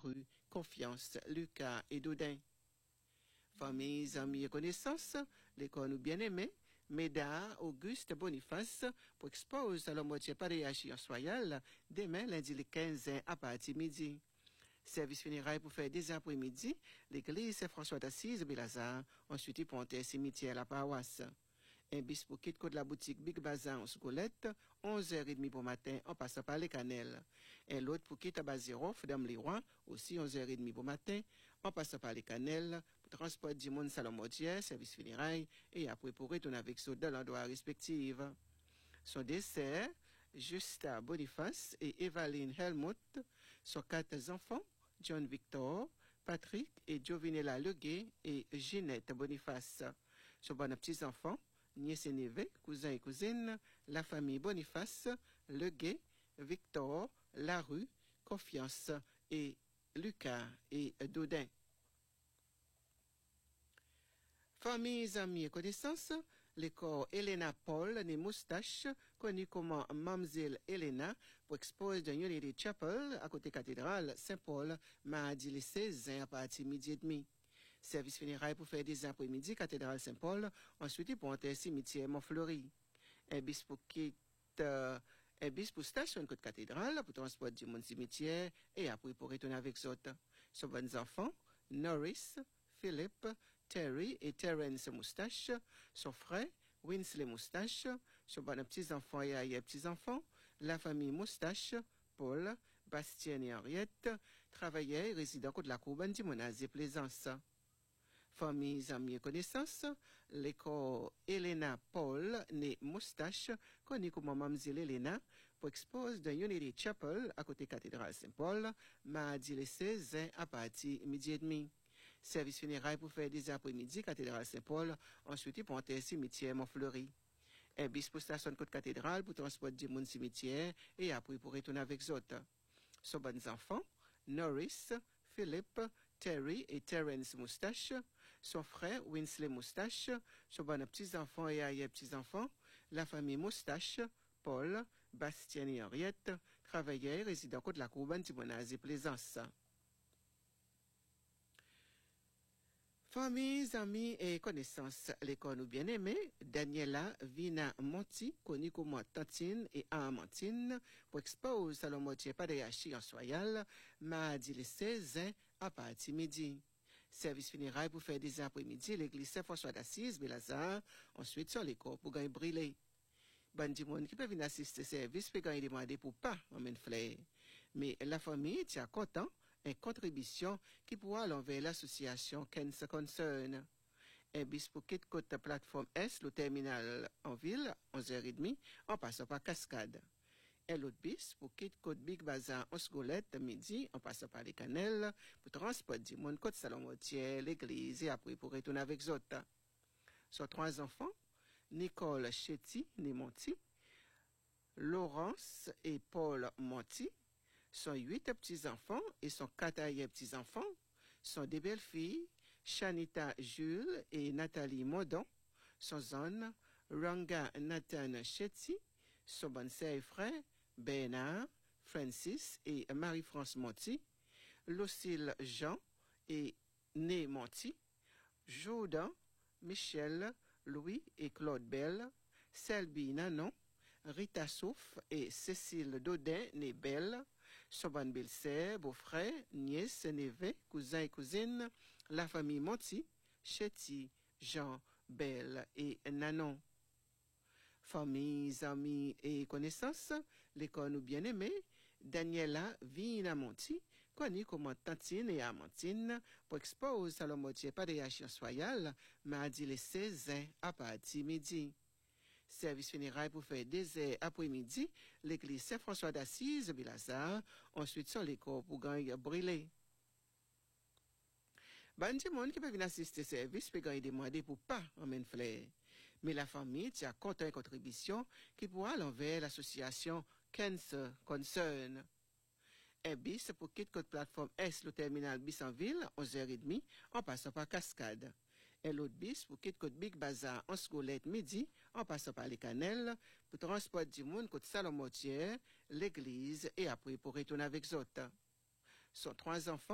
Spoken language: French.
Larue, Confiance, Lucas et Dodin. Familles, amis et connaissances, l'école nous bien-aimés, Médard, Auguste, Boniface, pour expose à la moitié paréachi en soyal, demain, lundi le 15 à partir midi. Service funéraire pour faire des après-midi, l'église Saint-François d'Assise, Belazar, ensuite il ponte cimetière la paroisse. Un bis pour quitte de la boutique Big Bazar en Scolette, 11h30 pour matin, en passant par les Canelles. Et l'autre pour quitte à Baziroff, Dame Leroy, aussi 11h30 pour matin, en passant par les Canelles, pour transport du monde Salomodier, service funéraire, et après pour retourner avec ceux dans l'endroit respectif. Son dessert, Justa Boniface et Evaline Helmut, sont 4 enfants, John Victor, Patrick et Giovinella Leguet et Ginette Boniface. Son bon petits-enfants, nièces et neveux, cousins et cousines, la famille Boniface, Leguet, Victor, Larue, Confiance et Lucas et Dodin. Familles, amis et connaissances, l'école Elena Paul, née Moustache, connue comme Mamzelle Elena, pour expose de Unity Chapel, à côté cathédrale Saint-Paul, mardi le 16 à partir midi et demi. Service funéraire pour faire des après-midi, cathédrale Saint-Paul, ensuite pour un cimetière Montfleury. Un bis pour station côte cathédrale, pour transport du monde cimetière, et après pour retourner avec autres. Son bons enfants, Norris, Philippe, Terry et Terence Moustache, son frère, Winsley Moustache, son bon petits-enfants et aïe petits-enfants, la famille Moustache, Paul, Bastien et Henriette, travailleurs et résidents de la Courbanne d'Imonas et Plaisance. Familles, amis et connaissances, l'école Elena Paul, née Moustache, connue comme Mamzelle Elena, pour expose de Unity Chapel, à côté cathédrale Saint-Paul, mardi le 16 à partir midi et demi. Service funéraire pour faire des après-midi, cathédrale Saint-Paul, ensuite pour un cimetière Montfleury. Un bis pour station côte cathédrale pour transport du monde cimetière et après pour retourner avec autres. Son bons enfants, Norris, Philippe, Terry et Terence Moustache, son frère Winsley Moustache, son bon petits-enfants et aïe petits-enfants, la famille Moustache, Paul, Bastien et Henriette, travailleurs résidents de la Courbanne d'Imonas et Plaisance. Familles, amis et connaissances, l'école nous bien-aimés, Daniela Vina Monti, connue comme Tantine et Amantine, pour expose à la moitié paréachi en soyal, mardi le 16 à partir midi. Service funéraire pour faire des après-midi, l'église Saint-François d'Assise, Belazar, ensuite sur l'école pour gagner brûler. Bandi monde qui peut venir assister service peut gagner demander pour pas en même flair. Mais la famille tient content une contribution qui pourra aller vers l'association Cancer Concern. Un bis pour quitte côte plateforme S, le terminal en ville, 11h30, en passant par Cascade. Et l'autre bis pour quitte côte Big Bazar en Scolette, midi, en passant par les Canelles, pour transport du monde côte Salon-Motier, l'église, et après pour retourner avec Zota. Sur 3 enfants, Nicole Chetty, né Monti, Laurence et Paul Monti, sont 8 petits-enfants et sont 4 petits-enfants, sont des belles filles, Shanita Jules et Nathalie Modon, son zone, Ranga Nathan Chetty, son bonne sœur et frère, Bernard, Francis et Marie-France Monti, Lucille Jean et Né Monti, Jordan, Michel, Louis et Claude Bell, Selby Nanon, Rita Souf et Cécile Dodin, née Belle, son bonne belle-sœur, beau-frère, nièce, neveu, cousins et cousines, la famille Monti, Chetty, Jean, Belle et Nanon. Familles, amis et connaissances, l'école nous bien-aimés, Daniela Vina Monti, connue comme Tantine et Amantine, pour expose à la moitié paréachi soyal, mardi le 16 à partir midi. Service funéraire pour faire des heures après-midi, l'église Saint-François d'Assise, Belazar, ensuite sur l'école pour gagner brûler. Bandi monde qui peut venir assister service peut gagner demander pour pas en même flair. Mais la famille tient compte une contribution qui pourra l'envers l'association Cancer Concern. Un bis pour quitter côte plateforme S, le terminal bis en ville, 11h30, en passant par Cascade. Et l'autre bis pour quitter côte Big Bazar en Scolette midi, en passant par les Canelles, pour transport du monde côte Salon-Motier, l'église, et après pour retourner avec autres. Sont 3 enfants.